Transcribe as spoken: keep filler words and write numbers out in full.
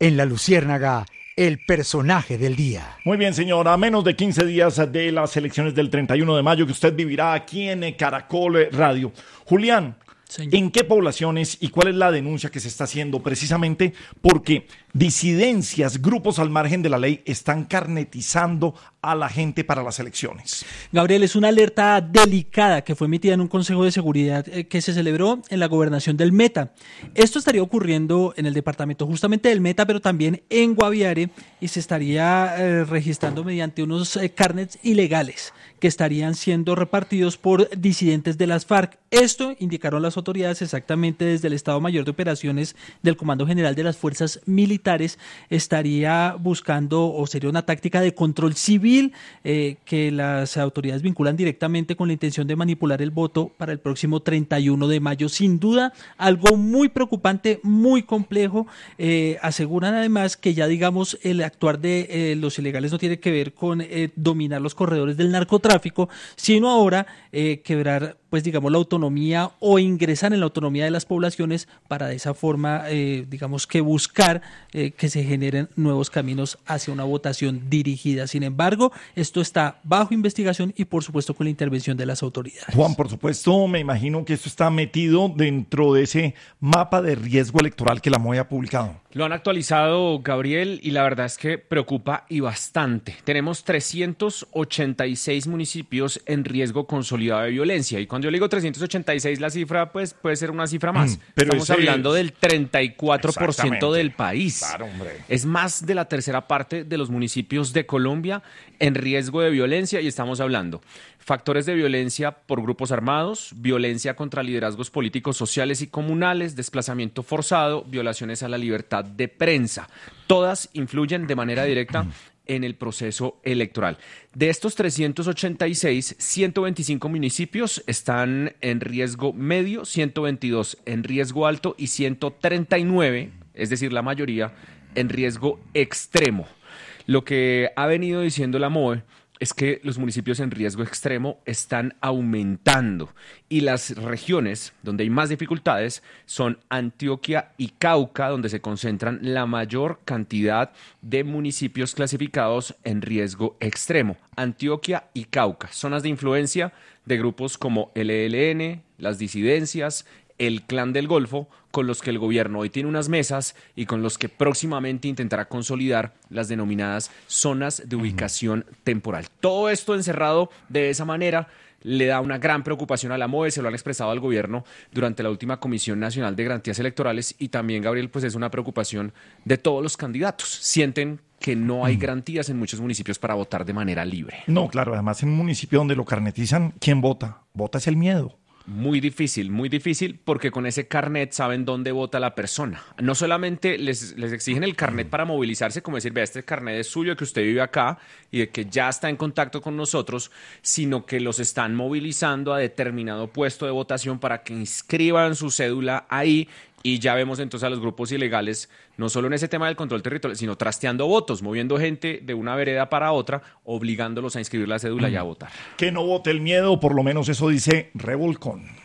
En La Luciérnaga, el personaje del día. Muy bien, señora, a menos de quince días de las elecciones del treinta y uno de mayo que usted vivirá aquí en Caracol Radio. Julián, Señor. ¿en qué poblaciones y cuál es la denuncia que se está haciendo? Precisamente porque disidencias, grupos al margen de la ley están carnetizando a la gente para las elecciones. Gabriel, es una alerta delicada que fue emitida en un Consejo de Seguridad eh, que se celebró en la gobernación del Meta. Esto estaría ocurriendo en el departamento justamente del Meta, pero también en Guaviare, y se estaría eh, registrando mediante unos eh, carnets ilegales que estarían siendo repartidos por disidentes de las FARC. Esto indicaron las autoridades exactamente desde el Estado Mayor de Operaciones del Comando General de las Fuerzas Militares. Estaría buscando, o sería una táctica de control civil, eh, que las autoridades vinculan directamente con la intención de manipular el voto para el próximo treinta y uno de mayo. Sin duda, algo muy preocupante, muy complejo. Eh, aseguran además que ya, digamos, el actuar de eh, los ilegales no tiene que ver con eh, dominar los corredores del narcotráfico, sino ahora eh, quebrar, pues digamos, la autonomía o ingresar en la autonomía de las poblaciones para de esa forma, eh, digamos que buscar eh, que se generen nuevos caminos hacia una votación dirigida. Sin embargo, esto está bajo investigación y por supuesto con la intervención de las autoridades. Juan, por supuesto, me imagino que esto está metido dentro de ese mapa de riesgo electoral que la M O E ha publicado. Lo han actualizado, Gabriel, y la verdad es que preocupa y bastante. Tenemos trescientos ochenta y seis municipios en riesgo consolidado de violencia. Y cuando yo le digo trescientos ochenta y seis, la cifra pues puede ser una cifra más. Mm, pero Estamos hablando es... del treinta y cuatro por ciento del país. Claro, hombre. Es más de la tercera parte de los municipios de Colombia en riesgo de violencia, y estamos hablando factores de violencia por grupos armados, violencia contra liderazgos políticos, sociales y comunales, desplazamiento forzado, violaciones a la libertad de prensa. Todas influyen de manera directa en el proceso electoral. De estos trescientos ochenta y seis, ciento veinticinco municipios están en riesgo medio, ciento veintidós en riesgo alto y ciento treinta y nueve, es decir, la mayoría, en riesgo extremo. Lo que ha venido diciendo la M O E es que los municipios en riesgo extremo están aumentando, y las regiones donde hay más dificultades son Antioquia y Cauca, donde se concentran la mayor cantidad de municipios clasificados en riesgo extremo. Antioquia y Cauca, zonas de influencia de grupos como el E L N, las disidencias, el Clan del Golfo, con los que el gobierno hoy tiene unas mesas y con los que próximamente intentará consolidar las denominadas zonas de ubicación temporal. Todo esto encerrado de esa manera le da una gran preocupación a la M O E, se lo han expresado al gobierno durante la última Comisión Nacional de Garantías Electorales, y también, Gabriel, pues es una preocupación de todos los candidatos. Sienten que no hay garantías en muchos municipios para votar de manera libre. No, claro, además en un municipio donde lo carnetizan, ¿quién vota? Vota es el miedo. Muy difícil, muy difícil, porque con ese carnet saben dónde vota la persona. No solamente les, les exigen el carnet para movilizarse, como decir, vea, este carnet es suyo, que usted vive acá y de que ya está en contacto con nosotros, sino que los están movilizando a determinado puesto de votación para que inscriban su cédula ahí. Y ya vemos entonces a los grupos ilegales, no solo en ese tema del control territorial, sino trasteando votos, moviendo gente de una vereda para otra, obligándolos a inscribir la cédula mm. y a votar. Que no vote el miedo, por lo menos eso dice Revolcón.